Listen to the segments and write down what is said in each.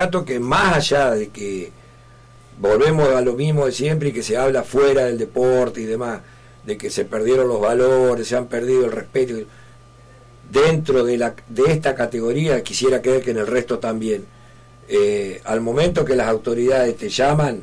que más allá de que volvemos a lo mismo de siempre y que se habla fuera del deporte y demás, de que se perdieron los valores, se han perdido el respeto, dentro de esta categoría quisiera creer que en el resto también, al momento que las autoridades te llaman,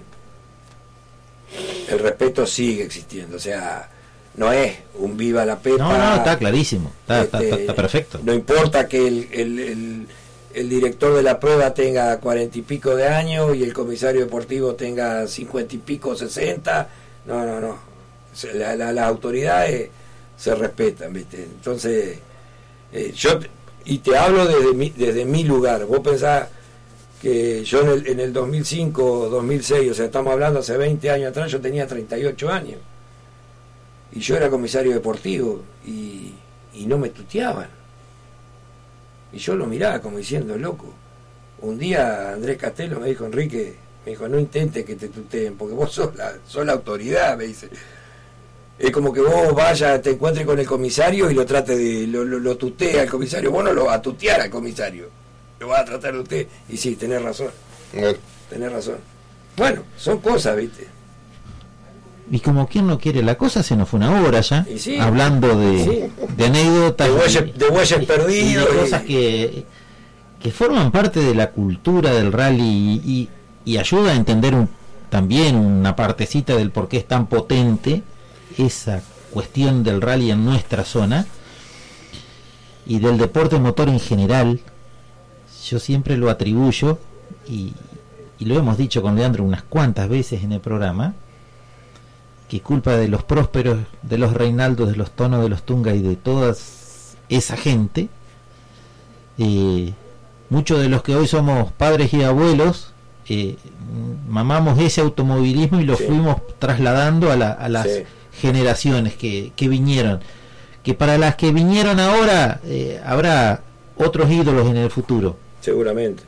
el respeto sigue existiendo, o sea, no es un viva la pepa. No, está clarísimo, está perfecto. No importa que el director de la prueba tenga 40 y pico de años y el comisario deportivo tenga 50 y pico, 60, no. Las autoridades se respetan, ¿viste? Entonces, y te hablo desde mi lugar. Vos pensás que yo en el 2005, 2006, o sea, estamos hablando hace 20 años atrás, yo tenía 38 años. Y yo era comisario deportivo y no me tuteaban. Y yo lo miraba como diciendo, loco. Un día Andrés Castelo me dijo, Enrique, no intentes que te tuteen, porque vos sos la autoridad, me dice. Es como que vos vayas, te encuentres con el comisario y lo trate de, lo tutea al comisario. Vos no lo vas a tutear al comisario, lo vas a tratar de usted. Y sí, tenés razón. Tenés razón. Bueno, son cosas, ¿viste? Y como quien no quiere la cosa, se nos fue una hora ya, sí, hablando de anécdotas, de bueyes perdidos, de cosas que forman parte de la cultura del rally y ayuda a entender también una partecita del por qué es tan potente esa cuestión del rally en nuestra zona y del deporte motor en general. Yo siempre lo atribuyo y lo hemos dicho con Leandro unas cuantas veces en el programa, que culpa de los Prósperos, de los Reinaldos, de los Tonos, de los Tunga y de toda esa gente, muchos de los que hoy somos padres y abuelos, mamamos ese automovilismo y lo fuimos trasladando a las generaciones que vinieron, que para las que vinieron ahora habrá otros ídolos en el futuro. Seguramente,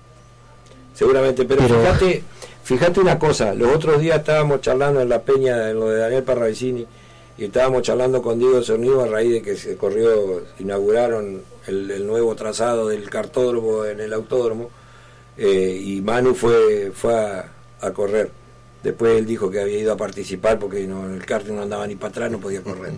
pero fíjate una cosa, los otros días estábamos charlando en la peña, en lo de Daniel Parravicini, y estábamos charlando con Diego Cernivo a raíz de que se inauguraron el nuevo trazado del kartódromo en el autódromo, y Manu fue a correr. Después él dijo que había ido a participar porque el karting no andaba ni para atrás, no podía correr.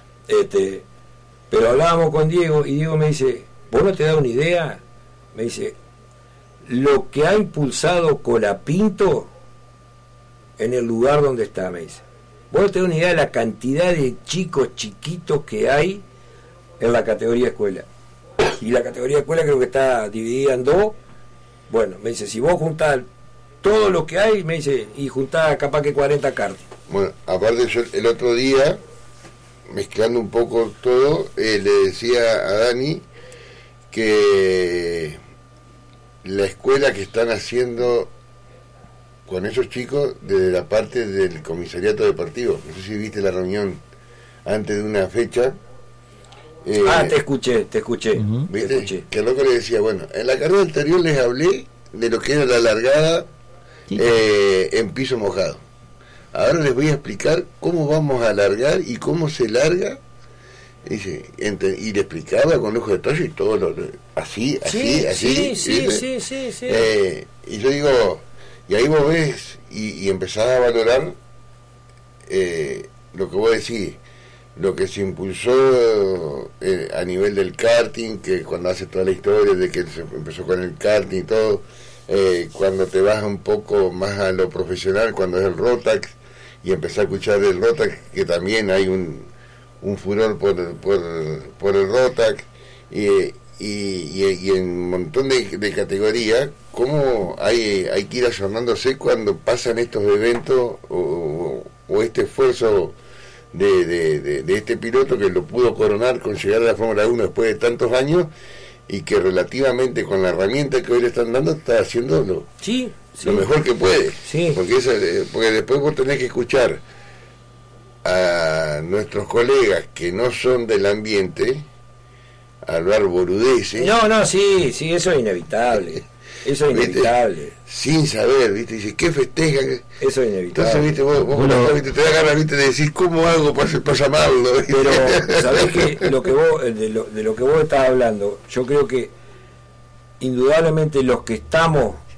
Pero hablábamos con Diego y Diego me dice, ¿vos no te das una idea? Me dice, lo que ha impulsado Colapinto en el lugar donde está, me dice. Vos no te das una idea de la cantidad de chicos chiquitos que hay en la categoría escuela. Y la categoría escuela creo que está dividida en dos. Bueno, me dice, si vos juntás todo lo que hay, me dice, y juntás capaz que 40 karting. Bueno, aparte yo el otro día, mezclando un poco todo, le decía a Dani que la escuela que están haciendo con esos chicos desde la parte del comisariato deportivo, no sé si viste la reunión antes de una fecha. Te escuché. ¿Viste? Te escuché. Que el loco le decía, bueno, en la carrera anterior les hablé de lo que era la largada en piso mojado. Ahora les voy a explicar cómo vamos a largar y cómo se larga. Dice, y le explicaba con lujo de detalle y todo así. Y yo digo, y ahí vos ves y empezás a valorar lo que vos decís, lo que se impulsó a nivel del karting, que cuando hace toda la historia de que se empezó con el karting y todo, cuando te vas un poco más a lo profesional, cuando es el Rotax, y empezás a escuchar del Rotax, que también hay un furor por el Rotax, y en un montón de categorías, cómo hay que ir ayornándose cuando pasan estos eventos o este esfuerzo de este piloto que lo pudo coronar con llegar a la Fórmula 1 después de tantos años, y que relativamente con la herramienta que hoy le están dando está haciendo lo mejor que puede, porque después vos tenés que escuchar a nuestros colegas que no son del ambiente hablar boludeces. Sí, eso es inevitable. Eso es inevitable. Sin saber, ¿viste? Dice, ¿qué festejan? Eso es inevitable. Entonces, ¿viste? Vos te da ganas, ¿viste? De decir, ¿cómo hago para llamarlo? Pero, ¿sabés qué? De lo que vos estás hablando, yo creo que indudablemente los que estamos